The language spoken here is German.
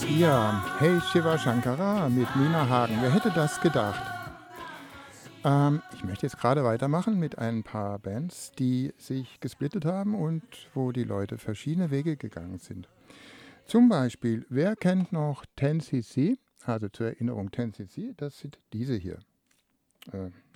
Ja, hey Shiva Shankara mit Nina Hagen. Wer hätte das gedacht? Ich möchte jetzt gerade weitermachen mit ein paar Bands, die sich gesplittet haben und wo die Leute verschiedene Wege gegangen sind. Zum Beispiel, wer kennt noch 10cc? Also zur Erinnerung 10cc, das sind diese hier.